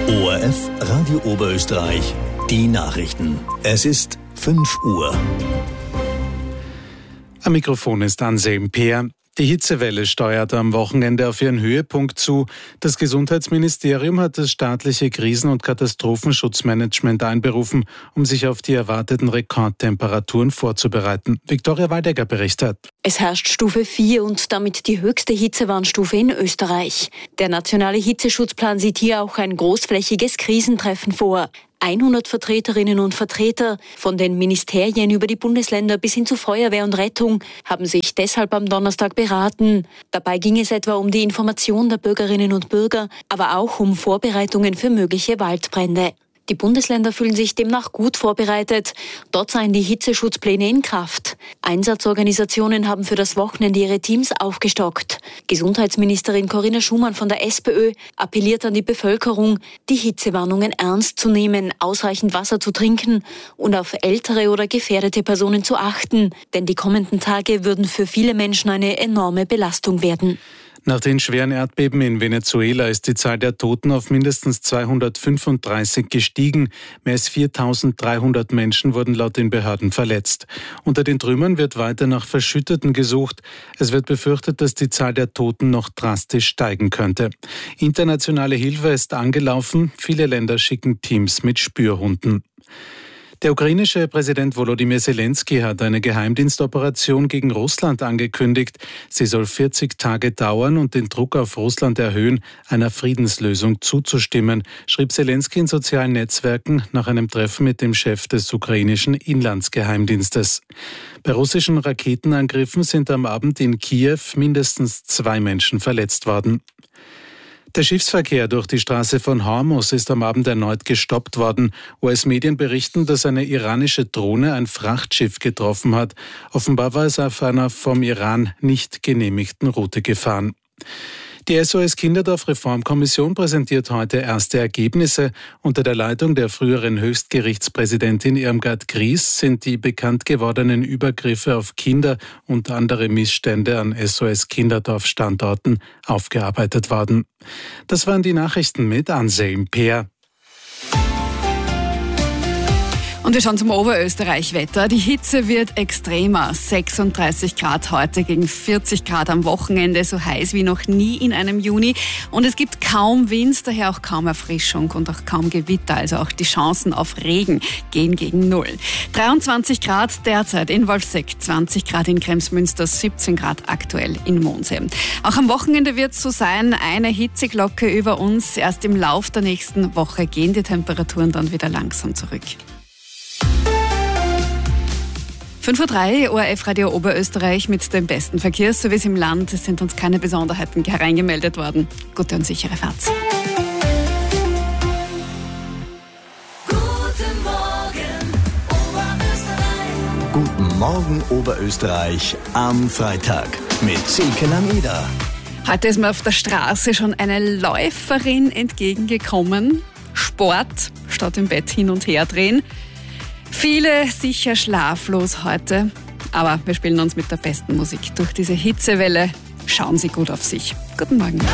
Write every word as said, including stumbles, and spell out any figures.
O R F Radio Oberösterreich, die Nachrichten. Es ist fünf Uhr. Am Mikrofon ist Anselm Peer. Die Hitzewelle steuert am Wochenende auf ihren Höhepunkt zu. Das Gesundheitsministerium hat das staatliche Krisen- und Katastrophenschutzmanagement einberufen, um sich auf die erwarteten Rekordtemperaturen vorzubereiten. Viktoria Waldecker berichtet. Es herrscht Stufe vier und damit die höchste Hitzewarnstufe in Österreich. Der nationale Hitzeschutzplan sieht hier auch ein großflächiges Krisentreffen vor. hundert Vertreterinnen und Vertreter von den Ministerien über die Bundesländer bis hin zu Feuerwehr und Rettung haben sich deshalb am Donnerstag beraten. Dabei ging es etwa um die Information der Bürgerinnen und Bürger, aber auch um Vorbereitungen für mögliche Waldbrände. Die Bundesländer fühlen sich demnach gut vorbereitet. Dort seien die Hitzeschutzpläne in Kraft. Einsatzorganisationen haben für das Wochenende ihre Teams aufgestockt. Gesundheitsministerin Corinna Schumann von der SPÖ appelliert an die Bevölkerung, die Hitzewarnungen ernst zu nehmen, ausreichend Wasser zu trinken und auf ältere oder gefährdete Personen zu achten. Denn die kommenden Tage würden für viele Menschen eine enorme Belastung werden. Nach den schweren Erdbeben in Venezuela ist die Zahl der Toten auf mindestens zweihundertfünfunddreißig gestiegen. Mehr als viertausenddreihundert Menschen wurden laut den Behörden verletzt. Unter den Trümmern wird weiter nach Verschütteten gesucht. Es wird befürchtet, dass die Zahl der Toten noch drastisch steigen könnte. Internationale Hilfe ist angelaufen. Viele Länder schicken Teams mit Spürhunden. Der ukrainische Präsident Volodymyr Zelensky hat eine Geheimdienstoperation gegen Russland angekündigt. Sie soll vierzig Tage dauern und den Druck auf Russland erhöhen, einer Friedenslösung zuzustimmen, schrieb Zelensky in sozialen Netzwerken nach einem Treffen mit dem Chef des ukrainischen Inlandsgeheimdienstes. Bei russischen Raketenangriffen sind am Abend in Kiew mindestens zwei Menschen verletzt worden. Der Schiffsverkehr durch die Straße von Hormuz ist am Abend erneut gestoppt worden. U S-Medien berichten, dass eine iranische Drohne ein Frachtschiff getroffen hat. Offenbar war es auf einer vom Iran nicht genehmigten Route gefahren. Die S O S-Kinderdorf-Reformkommission präsentiert heute erste Ergebnisse. Unter der Leitung der früheren Höchstgerichtspräsidentin Irmgard Gries sind die bekannt gewordenen Übergriffe auf Kinder und andere Missstände an S O S-Kinderdorf-Standorten aufgearbeitet worden. Das waren die Nachrichten mit Anselm Peer. Und wir schauen zum Oberösterreich-Wetter. Die Hitze wird extremer. sechsunddreißig Grad heute gegen vierzig Grad am Wochenende, so heiß wie noch nie in einem Juni. Und es gibt kaum Wind, daher auch kaum Erfrischung und auch kaum Gewitter. Also auch die Chancen auf Regen gehen gegen Null. dreiundzwanzig Grad derzeit in Wolfseck, zwanzig Grad in Kremsmünster, siebzehn Grad aktuell in Mondsee. Auch am Wochenende wird es so sein, eine Hitzeglocke über uns. Erst im Lauf der nächsten Woche gehen die Temperaturen dann wieder langsam zurück. fünf Uhr drei, O R F Radio Oberösterreich mit dem besten Verkehrsservice im Land. Es sind uns keine Besonderheiten hereingemeldet worden. Gute und sichere Fahrt. Guten Morgen, Oberösterreich. Guten Morgen, Oberösterreich am Freitag mit Silke Lameda. Heute ist mir auf der Straße schon eine Läuferin entgegengekommen. Sport statt im Bett hin und her drehen. Viele sicher schlaflos heute, aber wir spielen uns mit der besten Musik durch diese Hitzewelle. Schauen Sie gut auf sich. Guten Morgen.